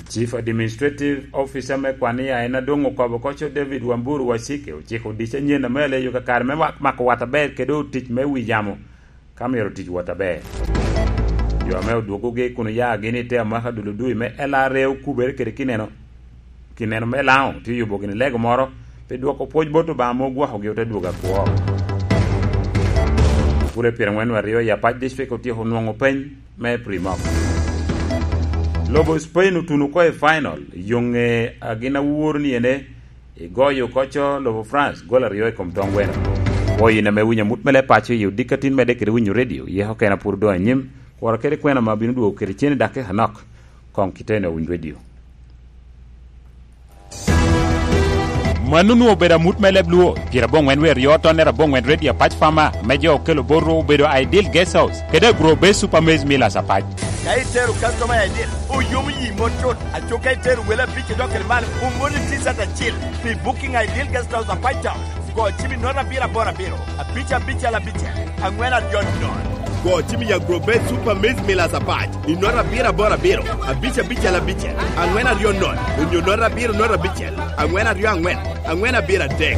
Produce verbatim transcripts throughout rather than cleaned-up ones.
Chief Administrative Officer me kwania ena dongo kwa bokocho David Wamburu Wasike uchiko dicha nyena mele yuka karme mako wataber kedo tich me wijamo kamero tich wataber yo ame oduogo ge kuno ya gini te amaka duludui me ela reu kubere kere kineno kineno me lao ti yubo gini lego moro pe duoko poj boto ba mo gwa hoge te duoga ko pure pere ngwen wario ya paj district oti ho nwongo pen me primo Lobo Spain utunu ko e final yonge agina wuorni ene e goyo kocho Lobo France gola rio e komtong wena oyi na me winya mutmele pachi yu dikatin me de kere winyu radio ye hokena pur do anyim kwara kere kwena mabinu duo kere chene dake hanok kong kitene winyu radio Manunu obeda mutmele bluo kira bongwen wer yoto nera bongwen radio patch fama mejo kelo borro obedo ideal guest house kede grobe supermaze mila sapaj Kaiteru customer ideal o yomu yi motot a chokaiteru wela biche dokel mal umoni tisa ta chill be booking ideal guest house apaj town go chimi nora bira bora biro a bicha bicha la bicha angwena yon non Go chimi ya grobe supermaze mila sapaj inora bira bora biro a bicha bicha la bicha angwena yon non unyo nora biro nora bicha angwena yon angwena angwena bira dek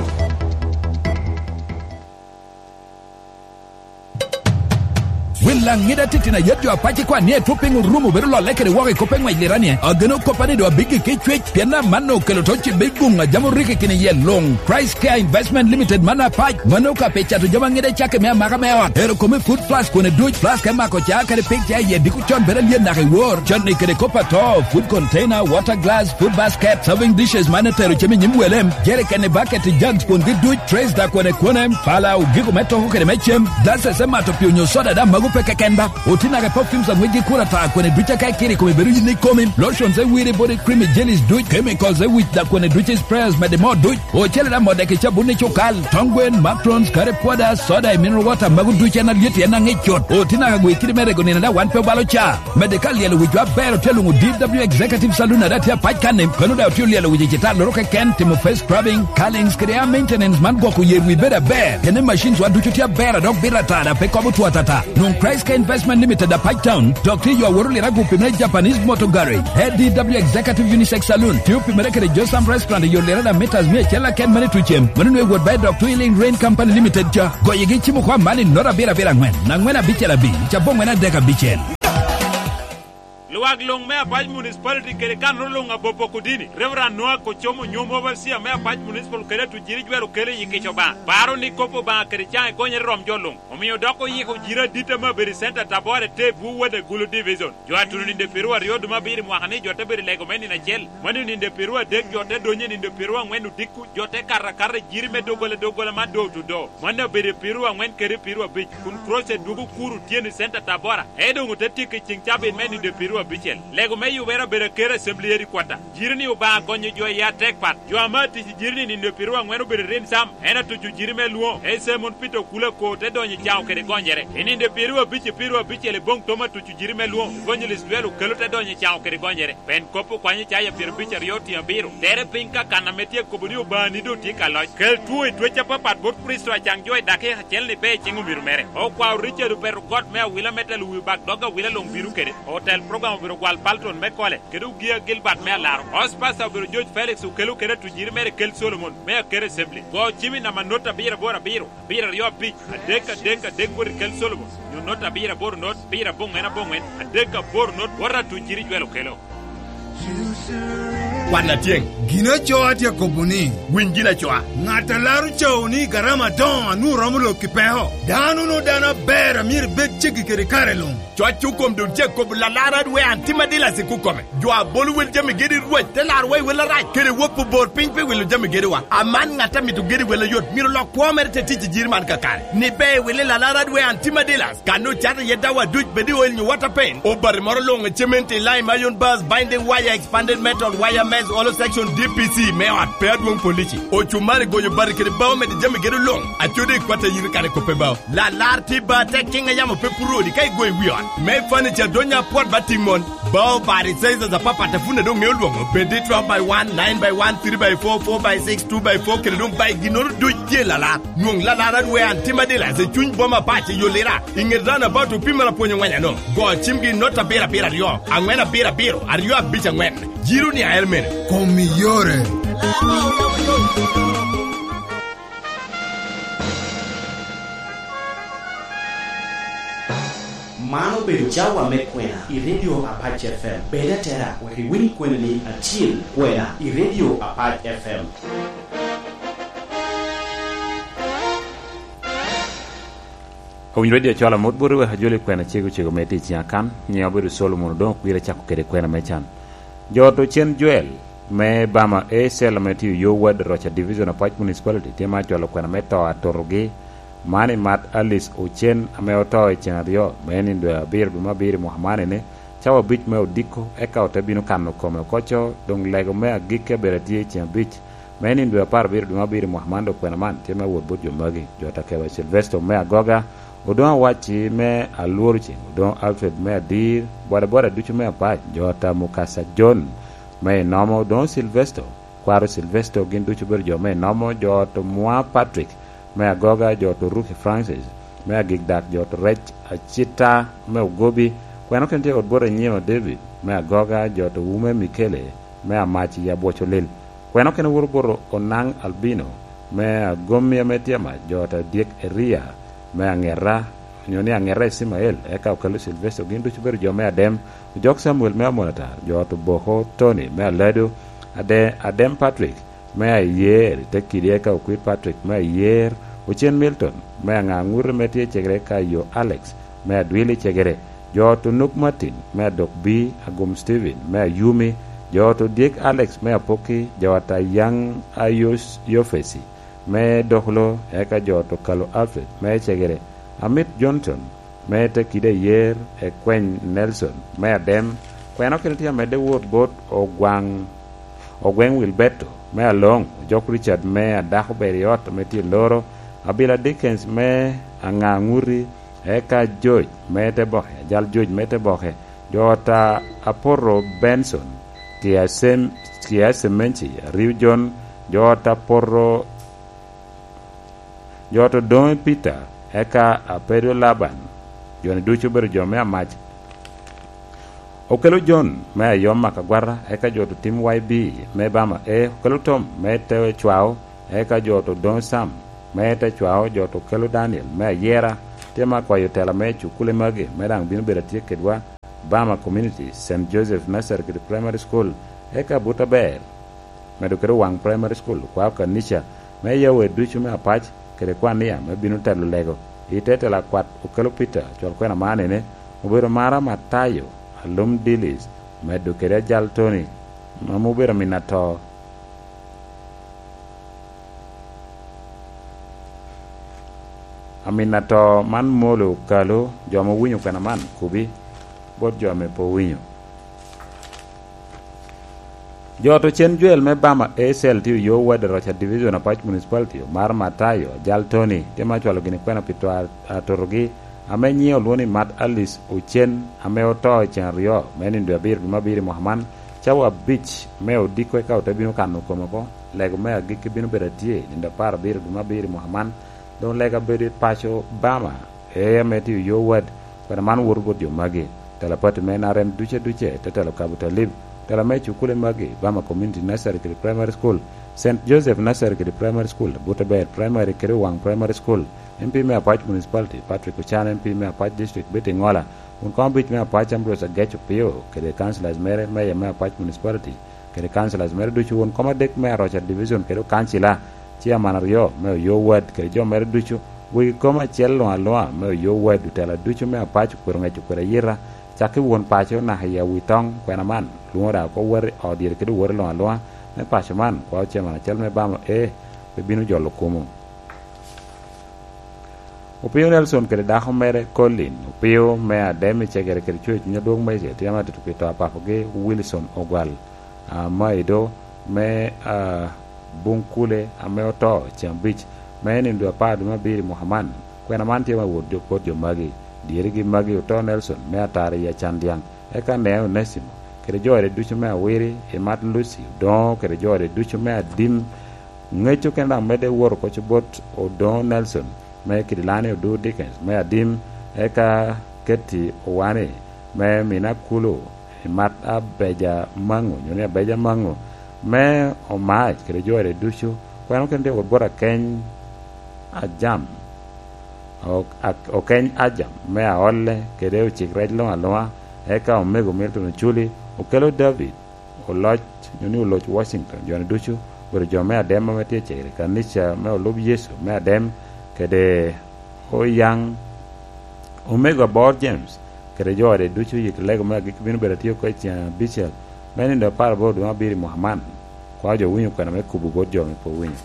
Willa ngida titina yedjo apache kwa nie tupingu rumu berulo lekere wake kopengwa iliranie ageno kopani do bigi kichwech piana mano kelotochi bigunga jamu riki kini ye long Price Care Investment Limited mana pach mano ka pecha to jama ngida chake mea maka mewa ero kome food plus kone duch plus kema kocha kare picture ye diku chon beren ye nake war chon ni kere kopa to food container water glass food basket serving dishes mana teru chemi nyimwelem jere kene bucket jugs kon di duch trays da kone kone pala ugigo meto hukere mechem dase sema to pionyo soda da magu peke kenda utina ke perfumes za mweji kura ta kwenye ducha kai kiri kwenye beruji ni komin lotions za wiri body cream jellies duch chemicals za wich da kwenye ducha sprayers medemo duch ochele da modeke chabuni chokal tongwen macrons kare poda soda mineral water magu ducha na lieti ya nangechot utina ka gwe kiri merego nina da wanpe balo cha medical yelo wichwa bero telungu D W Executive Saloon na dati ya pachkane kanu da utili yelo wichita loroke ken timo face scrubbing callings krea maintenance man kwa kuyewi beda bear kene machines wa duchutia bera dok bera tada pe kobu tuatata nung Price Care Investment Limited at Pike Town. Doctor you are worried ragu pimere Japanese Motor Garage. Head D W Executive Unisex Saloon. Tiu pimere kere Josam Restaurant. You lera da meters me chela ken mani tuchem. Manu we would buy Doctor Healing Rain Company Limited ja. Go yegi chimu kwa mani nora bira bira ngwen. Na ngwena biche la bi. Chabong ngwena deka biche. Luwag long mea paj municipality kere kan rolong abopo kudini. Reverend Noah Kochomo nyomo overseer mea paj municipal kere tujiri jwero kere yikecho ba. Baro ni kopo ba kere change konye rom jolong. Omiyo doko yiko jira dita mabiri center tabore te buwe de gulu division. Jwa tunu ninde pirua riodu mabiri mwakani jote biri lego meni na chel. Mani ninde pirua dek jote donye ninde pirua ngwenu diku jote karra karra jiri me dogole dogole ma do to do. Mane biri pirua ngwen kere pirua bich. Kun krose dugu kuru tieni center tabora. Edo ngutetike chingchabi meni de pirua bichel lego me yubera bere kere assembly eri kwata jirni uba gonyo jo ya tek pat jo amati jirni ni nepirwa ngweno bere ren sam ena to jirme luo e semon pito kula ko te donyi jao kere gonjere eni de pirwa bichi pirwa bichele bong toma to jirme luo gonyo liswelo kelo te donyi jao kere gonjere pen kopo kwanye chaya pir bichi rioti ambiro tere pinka kana metie kobuni uba ni do tika loj kel tuwe twecha papat bot pristo achang jo dake hachel ni pe chingu miru mere o kwa Richard per god me wila metal wi bak doga wila long biru kere hotel program biro gwal palton me kole kedu gia gilbert me laro hospasa biro George Felix ukelu kere tujiri mere kel Solomon me kere assembly go chimi na manota bira bora biro bira rio pi adeka deka dekbor kel Solomon you nota bira bor not bira bongena bongen adeka bor not wara tujiri jwelo kelo Wana tieng Gina choa tia kobuni Wingina choa Ngata laru choa ni garama don anu romulo kipeho Danu no dana bera mir big chiki kiri karelong Choa chukom du je kobu la lara we antima dila se kukome Joa bolu wil jami gedi ruwe Telar we wila right Kiri wopu bor pinkpe wilu jami gedi wa Aman ngata mitu gedi wila yot Miro lo kwa merite titi jirman kakare Nipe wili la lara we antima dila Kanu chata yedawa duj bedi oil nyu water pain Obari moro longa cementi lime iron bars binding wire expanded metal wire mesh Guys, all section D P C, me at Pedwong Polici. O chumari go you barricade bow me the jam get along. A chude quarter you can cope bow. La larti ba taking a yam of pepuro, the kai go we on. Me furniture donya port batimon. Bow body says as a papa tafuna don't mill long. Pedi twelve by one, nine by one, three by four, four by six, two by four, can don't buy ginor do la la. Nung la la we and timadilla as a chun bomber party you later. In a run about to pimmer upon you when you know. Go chimney not a beer beer yo. And when a beer beer, are you a bitch and when? Jiru ni aelmen. Comigliore. Mano bedo jawa me kwena I radio Apache F M. Beda tera waki wini kwena ni atil kwena I radio Apache F M. Hawin radio chola modburu we hajole kwena chego chego meti chiakan. Nyabiru Solomon don kwira chako kede kwena mechan. Joto chen Joel me bama e sel meti yo wad Rocha Division of Apache Municipality tema chola kwena meto atorogi mani mat Alice Ochen ame oto e chenario meni ndo bir bima bir Muhammad ne chawa bich me odiko eka otabino kanno kome kocho dong lego me agike beratie chen bich meni ndo par bir bima bir Muhammad do kwena man tema wod bot jomagi jota kewa Silvestre me agoga odon wachi me alurchi odon Alfred me dir bora bora duchu me apa jota Mukasa John me nomo don Silvestre kwaro Silvestre gin duchu ber jo me nomo jota Mwa Patrick me agoga joto Ruki Francis me agigdak joto Rech Achita me ugobi kwano kente odbora nyeo David me agoga joto Wume Mikele me amachi ya bocho lil kwano kene wurboro Onang Albino me agomi ya metiama joto Diek Eria me angera nyoni angera Ismael eka ukalu Silvestre gindu chuber jo me adem jok Samuel me amonata joto Boho Tony me aledo ade Adem Patrick me ayer tekiri eka ukwit Patrick me ayer Uchen Milton me angangur metie chegre ka yo Alex me adwili chegre joto Nuk Martin me Dok B Agum Steven me Yumi joto Diek Alex me apoki jawata Yang Ayus Yofesi me dohlo eka joto Kalo Alfred me chegre Amit Johnson me tekide yer e Kwen Nelson me adem kweno kenitia me de word bot ogwang ogweng Wilberto me along Jok Richard me adako beriot me ti loro Abila Dickens me anganguri eka George me te bohe jal George me te bohe jota Aporo Benson kia sem kia semenchi Riu John jota Porro jota Don Peter eka Aperio Laban joni duchu ber jo me amach Okelo John me yom makagwara eka joto Tim Y B me bama e Okelo Tom me te chwao eka joto Don Sam me te chwao joto Okelo Daniel me yera tema kwa yotela me chukule mage me dang binu beratie kedwa Bama Community Saint Joseph Nursery Primary School eka Buta Bear me do kero Wang Primary School kwa kanisha me yewe duchu me apach kere kwa nia me binu telu lego itete la kwat Okelo Peter chwal kwena mane ne ubero mara Matayo Alum Dilis me do kere jal Tony mamubero minato Aminato man molo kalo jomo winyo kana man kubi bot jome po winyo joto chen Joel me bama A S L ti yo wad Rocha Division of Apache Municipality mar Matayo jal Tony tema chwalo gine kwena pito atorogi ame nyio luoni Mat Alice Ochen ame oto chen rio meni ndo abir bimabiri Muhammad chawa beach me odiko eka otabino kanu komoko lego me agiki bino beratie ninda par bir bimabiri Muhammad don lega bedi pacho bama e meti yo wad kana man wurgo jo magi tala pat men arem duche duche tetalo kabuta lib tala me chukule magi Bama Community Nursery Primary School Saint Joseph Nursery Primary School Buta Bear Primary Kere Wang Primary School M P me Apache Municipality Patrick Uchan M P me Apache District Beti Ngola un kombit me Apache Ambrose Gacho Pio kere councilors mere me me Apache Municipality kere councilors mere duchu un komadek me Rocha Division kere councilor chia manario me yo wad ke jo mer duchu wi koma chello alwa me yo wad tela duchu me Apache ko ngi ko yira chaki won pacho na ya wi tong kwena man luora ko wer odir ke wer lo alwa me pacho man ko che man chel me bam e be binu jolo kumo Opio Nelson ke da homere Colin Opio me ademi chegere ke chu nyodong me je tiama to pito apa ge Wilson Ogwal a maido me a bunkule a me oto chambich me ni ndo pa do mabiri muhammad kwena man tie ma wod jo pot jo magi diere gi magi to Nelson me atare ya chandiang e ka ne onesimo kere jore duchu me awiri e mat lucy don kere jore duchu me adim ngecho kenda mede wor ko chbot o don Nelson me kidilane o do Dickens me adim e ka keti owane me mina kulo e mat abeja mango nyone abeja mango me o maj kere jore duchu kwano kende o bora ken ajam o o ken ajam me a olle kede o chikred lo aloa e ka o mego Milton Chuli o kelo David o loch nyoni o loch Washington jone duchu bor jo me adem me tie chere kanisha me o lob Yesu me adem kede o yang o mego bor James kede jore duchu yik lego me gik binu beratio ko tia bichel meni ndo par bodu ma biri Muhammad kwa jo winyo kana me kubu god jo me po winyo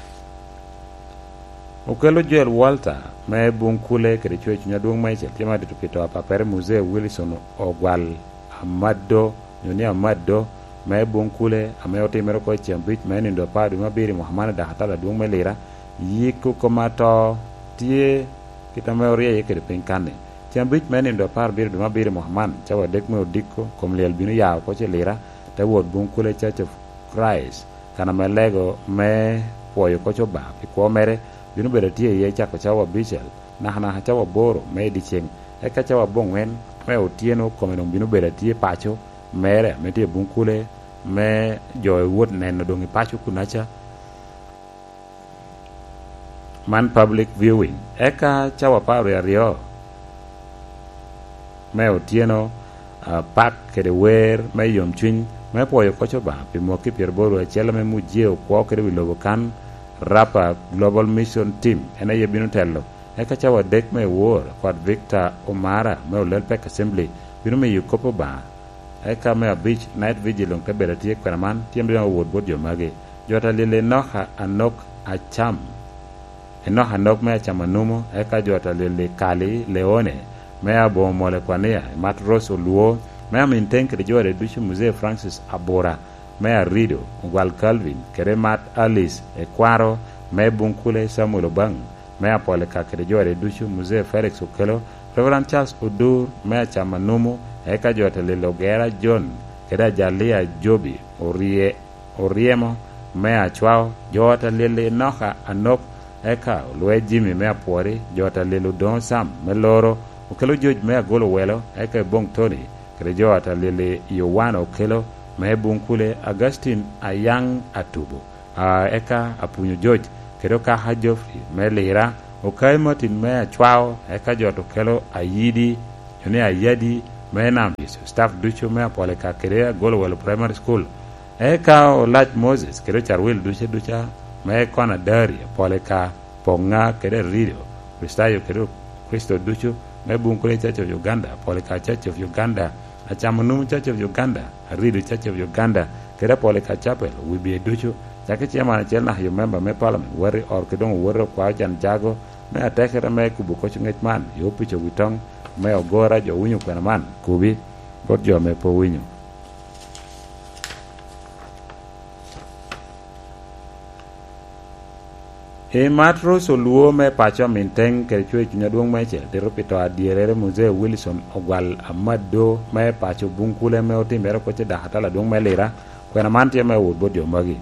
o kelo Joel Walter me bunkule kede chwe chunya duong maiche tima de tupito apa pere musee Wilson ogwal amado nyoni amado me bunkule ame otimero ko chambich me ndo padu mabiri Muhammad da hatala duong melira yiku komato tie kita me orie yekede pinkane chambich me ndo par biri mabiri Muhammad chawa dek me odiko komliel binu yaw ko chelira te wod bunkule Church of Christ kana me lego me poyo ko choba ko mere binu bere tie ye chako chawa bichel na hana chawa boro me dicheng e ka chawa bongwen me otieno komeno binu bere tie pacho mere metie bunkule me joy wot neno dongi pacho kunacha man public viewing eka chawa paro rio me otieno uh, pak kede wer me yom chwin me poyo kocho ba pimo ki pier boro e chela me mujeo kwa kede wilobo kan rapa Global Mission Team ena ye binu tello eka chawa dek me wor kwad Victor Omara me Olympic Assembly binu me yukopo ba eka me beach night vigil on kabera tie kwanaman tiembe na wod bod jo mage jota lile noha anok acham enoha anok me achama numo eka jota lile kali leone me abo mole kwania mat roso luo me maintain kede jore duchu musee Francis Abora me arido ugwal Calvin kere mat Alice ekwaro me bunkule Samuel Obang me apole ka kede jore duchu musee Felix Okelo Reverend Charles Odur me achama numo eka jota lilo gera John keda jalia Jobi orie oriemo me achwao jota lile noha anok eka lwe Jimmy me apori jota lilo Don Sam me loro Okelo George me agolo welo eka bong Tony kede jota lile Yowana Okelo me bunkule Augustine Ayang Atubo uh, eka apunyo George kede ka hajofri me lira okay Martin me achwao eka jota Okelo Ayidi yone Ayadi me nambis staff ducho me apole ka kede golo welo primary school eka o lach Moses kede charwil duche ducha me kona dari apole ka ponga kede rido Kristayo kede Kristo ducho me bunkule Church of Uganda apole ka Church of Uganda achamunum Church of Uganda rido Church of Uganda kede apole ka chapel wibi ducho chake chiama chel na yo member me parliament wari or kedong woro kwa jan jago me atekere me kubu ko chungech man yo picho witong me ogora jo winyo kwena man kubi bot jo me po winyo e matro so luo me pacho minteng ke chwe chunya duong meche dero pito adierere musee Wilson ogwal amado me pacho bunkule me otimero koche da hatala duong me lira kwena man tie me wud bot jo magi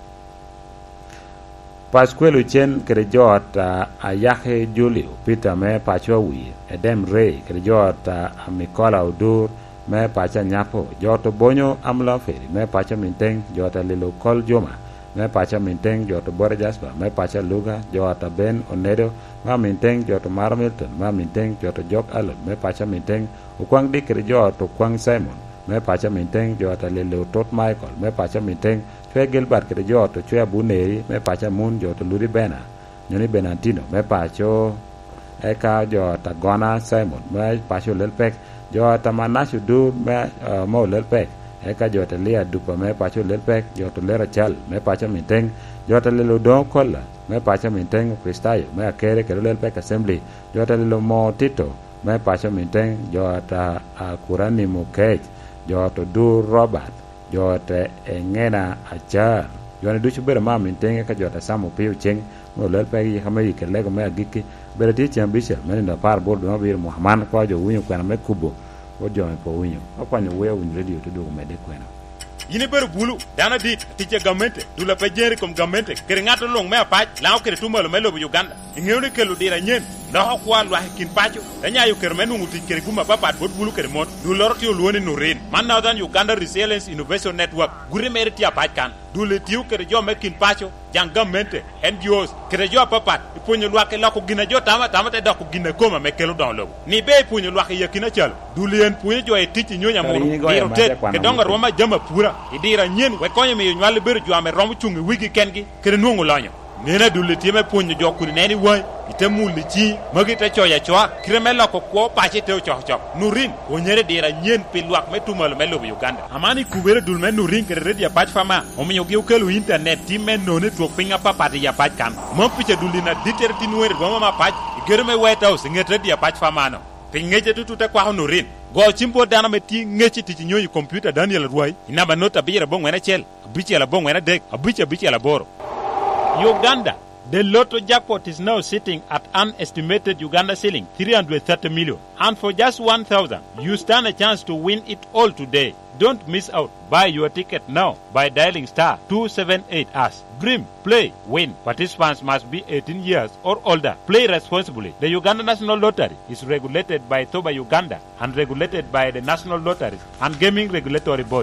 Pasquale Chen kere jot uh, Ayahe Julio Peter me pacho wi Edem Ray kere jot uh, Mikola Odur me pacha nyapo jot bonyo amla feri me pacha minteng jot lilo kol joma me pacha minteng jot Bore Jasper me pacha Luga jot Ben Onedo me minteng jot Mar Milton me minteng jot Jok Allen me pacha minteng ukwang dik kere jot ukwang Simon me pacha minteng jot lilo Tot Michael me pacha minteng Chwe Gilbert kede joto chwe Abuneri me pacha mun joto Ludi Bena nyoni Benantino me pacho eka jota Gona Simon me pacho Lelpek jota Manashu Du me uh, mo Lelpek eka jota Lia Dupa me pacho Lelpek jota Lera Chal me pacha Minteng jota Lilo Don Kola me pacha Minteng Kristayo me akere kede Lelpek Assembly jota Lilo Mo Tito me pacha Minteng jota uh, Kurani Mukej jota Du Robert jote engena achar jone duchu bere ma mintenge ka jota samo piu cheng mo lel pe yi kama yi kele ko me giki bere ti chambisha meni da par board no bir muhammad ko jo winyo kwena me kubo o jo me po winyo akwani we win radio to do me de kwena yini ber bulu dana dit tije gamente dula pe jeri kom gamente kere ngato long me apaj law kere tumalo melo bu Uganda ngewni kelu dira nyen da hokwa lwa kin pacho danya yu kere menu nguti kere kuma papa bot bulu kere mon du lorti olwoni no ren man now than Uganda Resilience Innovation Network guri meriti apaj kan dule tiu kere jo me kin pacho jang gamente N G Os kere jo papa ipunyo lwa ke lako gina jo tama tama te dako gina koma me kelu don lo ni be ipunyo lwa ke yakina chal dule en punyo jo e tichi nyonya mo biro tet ke donga roma jama pura idira nyen we konye me nywale ber jo ame romu chungi wigi kengi kere nungu lonyo nena dule tieme punyo jo kuni neni wai itemuli chi magi te choya choa kremela ko ko pachi te cho cho nurin onyere dira nyen pilwak metumal melo Uganda amani kubere dul men nurin kere redia patch fama ominyo gi ukelu internet timen no ne tok pinga papa de ya patch kan mo piche dulina diterti nuer goma ma patch germe white house nget redia patch fama no pingeje tututa kwa nurin go chimpo dana meti ngechi ti nyoyi computer Daniel Ruai inaba nota bira bongwena chel bichi la bongwena dek abichi bichi la boro Uganda. The lotto jackpot is now sitting at an estimated Uganda ceiling three hundred thirty million. And for just one thousand, you stand a chance to win it all today. Don't miss out. Buy your ticket now by dialing star two seven eight hash. Dream, play, win. Participants must be eighteen years or older. Play responsibly. The Uganda National Lottery is regulated by Toba Uganda and regulated by the National Lotteries and Gaming Regulatory Board.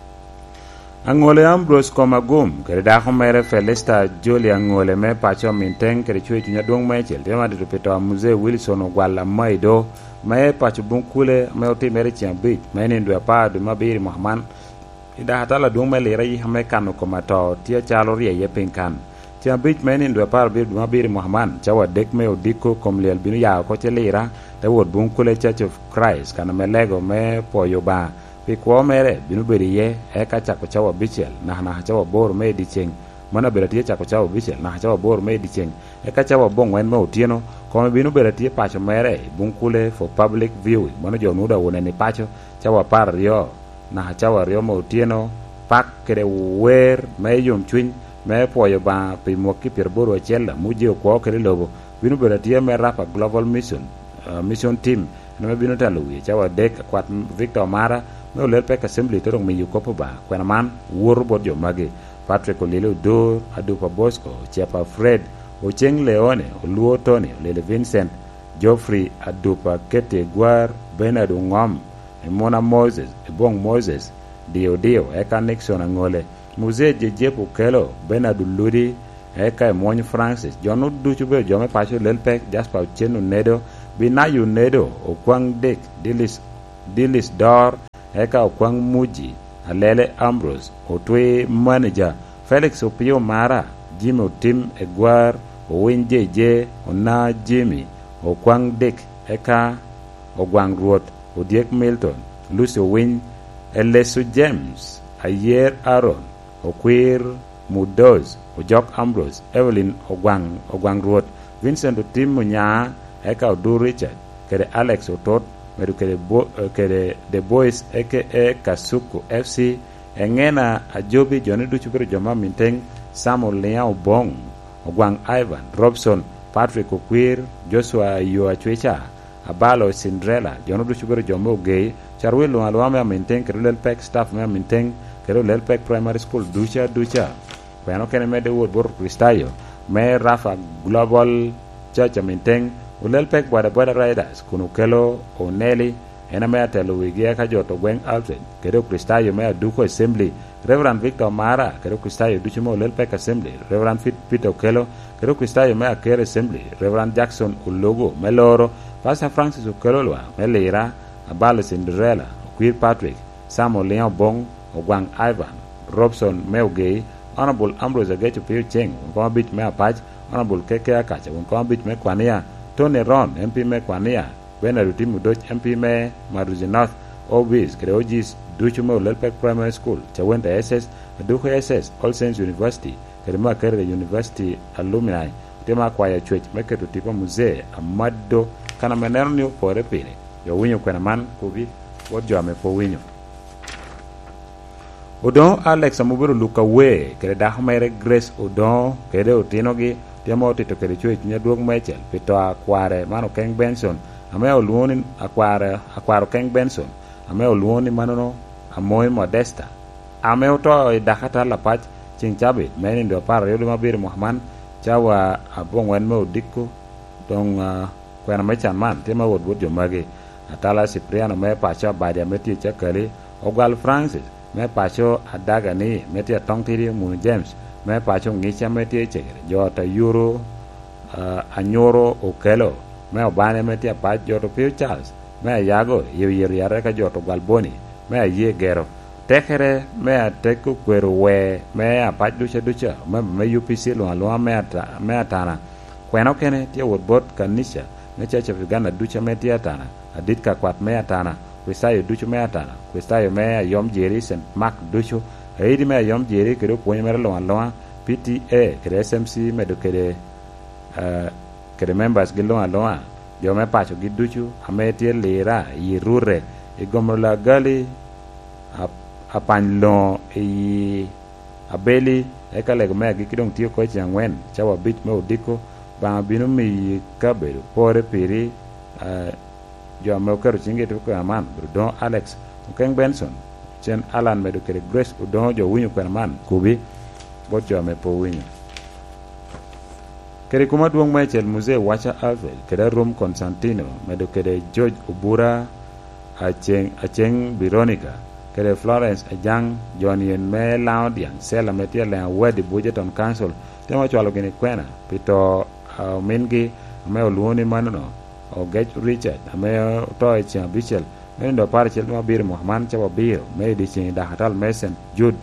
Angole Ambrose Komagum kere da khomere Felista Julia ngole me pacho minteng kere chwe tinya dong mechel tema de peto Muse Wilson ogwala maido me pacho bunkule me oti mere chiambi me ni ndwa pa de mabiri Muhammad ida hatala dong me lera yi hame kanu komato tia chalo rie ye pinkan chiambi me ni ndwa pa de mabiri Muhammad chawa dek me odiko komlel binu ya ko chelera de wod bunkule Church of Christ kana me lego me poyo ba pikwo mere binu beriye eka chako chawa bichel na na chawa bor me di cheng mana beratie chako chawa bichel na chawa bor me di cheng eka chawa bongwen me otieno kome binu beratie pacho mere bunkule for public viewing mana jo nuda wone ni pacho chawa par rio na chawa rio me otieno pak kere wer me yum chwin me poyo ba pi moki per boro chella muje ko kere lobo binu beratie me rapa global mission uh, mission team na binu taluwi chawa dek kwat Victor Mara no lel pek assembly to rong mi yuko ba kwena man wor bod jo magi Patrick Olelo Dor Adupa Bosco Chiapa Fred Ocheng Leone Oluo Tony Lele Vincent Geoffrey Adupa Kete Gwar Bernard Ngom Mona Moses Ebong Moses Dio Dio Eka Nixon Angole Muse Jejepo Kelo Bernard Ludi Eka Mony Francis Jono Duchube Jome Pacho lel pek Jasper Chenu Nedo Binayu Nedo Okwang Dick Dilis Dilis Dor Eka Okwang Muji Alele Ambrose Otwe Manager Felix Opio Mara Jimmy Tim Egwar Owin J J Ona Jimmy Okwang Dick Eka Ogwang Ruot Odiek Milton Lucy Owin Elesu James Ayer Aaron Okwir Mudoz Ojok Ambrose Evelyn Ogwang Ogwang Ruot Vincent Otim Munya Eka Odu Richard Kere Alex Otot meru kere bo kere the boys aka Kasuku F C engena ajobi jone du chupero joma minteng Samuel Leao Bong Ogwang Ivan Robson Patrick Okwir Joshua Yoachwecha Abalo Cinderella jone du chupero joma ogei charwelo alwame minteng kere lel pek staff me minteng kere lel pek primary school ducha ducha bueno kene mede word bor Kristayo me Rafa Global Church minteng ulel pek bwada bwada riders kunu kelo oneli ena mea telo wigia ka joto gwen Alfred kero Kristayo mea duko assembly Reverend Victor Mara kero Kristayo duchimo ulel pek assembly Reverend Fit Peter Kelo kero Kristayo mea kere assembly Reverend Jackson Ulogo meloro Pastor Francis Ukelolwa melira Abalo Cinderella Queer Patrick Samuel Leon Bong Ogwang Ivan Robson Meugei Honorable Ambrose Agecho Pio Cheng Unkoma Beach mea Pach Honorable Keke Akacha Unkoma Beach me Kwania Tony Ron M P me Kwania Bernard Timu Dodge M P me Maruzi North Obis Kreogis Duchumo Lelpek Primary School Chawenta S S Duho S S All Saints University Kerema Kere University Alumni Tema Kwaya Church Meketu Tipo Muzee Amado Kana Menerno Pore Pile Yo winyo kwena man kubi Wodjo ame po winyo Odon Alex amubiro luka we kere dah mere Grace Odon kere otino gi tiamo tito kere chwe nya duog mechel pito akware mano Ken Benson ame oluoni akware akwaro Ken Benson ame oluoni manono amoy Modesta ame oto idakata la pach ching chabe meni ndo par yodo mabir Muhammad chawa abongwen me odiko dong uh, kwena mechan man tema wod wod jomage atala Cipriano me pacha badia meti chakali Ogal Francis me pacho adaga ni meti atongtiri Mun James me pacho ngicha meti chegere jota Euro uh, anyoro okelo me obane meti apach joto Pio Charles me yago yiri yare ka joto Galboni me ye gero tekere me ateku kwero we me apach ducha ducha me me U P C lo lo me ata me atana kweno kene tie wod bot kanisha me Church of Uganda ducha meti atana adit ka kwat me atana kwisayo ducho me atana kwisayo me yom jeri Saint Mark ducho eidi me yom jeri kero ponye mere lo lo P T A kere S M C me do kere uh, kere members gi lo lo yo me pacho gi ducho ameti lera yirure igomla gali apanlo e abeli ekale go me gi kidong tio ko changwen chawa bit me odiko ba binu mi kabero pore piri uh, jo me okero chinge to ko man Don Alex Ken Benson chen Alan me do kere Grace Odon jo winyo ko man kubi bot jo me po winyo kere kuma duong Michael Muse wacha Alfred kere Rom Constantino me do kere George Obura acheng acheng Veronica kere Florence Ajang Johnny me Laudian Sela metia le wedi budgeton council tema chwalo gini kwena pito uh, mingi me oluoni manono o Get Richard ame to e chia bichel me ndo par chel ma bir Muhammad chawa bir me di chin da hatal mesen Jude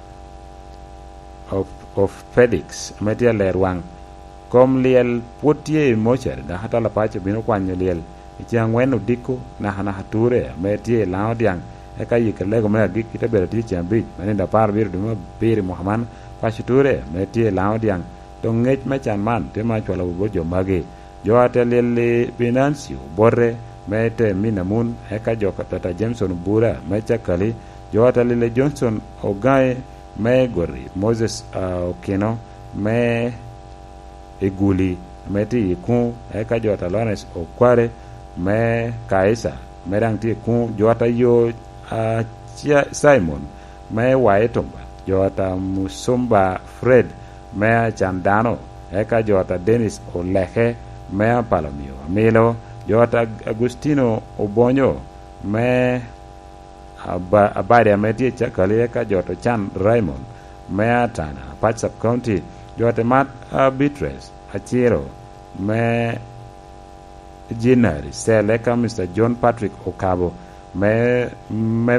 of of Felix metia le ruang kom liel potie mocher da hatal pa che bino kwanyo liel ichang wenu diko na hana hature metie Laudian e kay ke lego me gi kita berati chia bi me ndo par bir du bir Muhammad pa chiture metie Laudian to ngech me chan man te ma chwalo bo jo mage jo atelele Binancio Borre mete Minamun eka joka tata Jameson Bura mecha kali jo atelele Johnson Ogae me Gori Moses uh, Okino me Iguli meti ikun eka jota Lawrence Okware me Kaisa merang ti kun jota yo uh, chia Simon me Waetomba jota Musumba Fred me Chandano eka jota Dennis Olehe me Palomio Amilo jota Agustino Obonyo me aba abade ameti chakali eka jota Chan Raymond me Atana Patch Sub County jota Matt uh, Beatrice Achiro me Jinari Seleka Mister John Patrick Okabo me me